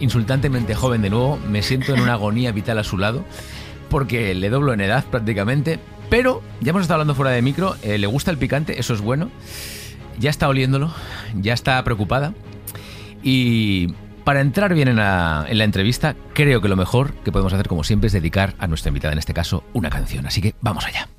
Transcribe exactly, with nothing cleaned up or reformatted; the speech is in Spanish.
insultantemente joven de nuevo. Me siento en una agonía vital a su lado porque le doblo en edad prácticamente. Pero ya hemos estado hablando fuera de micro. Eh, le gusta el picante, eso es bueno. Ya está oliéndolo, ya está preocupada. Y para entrar bien en la, en la entrevista, creo que lo mejor que podemos hacer, como siempre, es dedicar a nuestra invitada, en este caso, una canción. Así que vamos allá.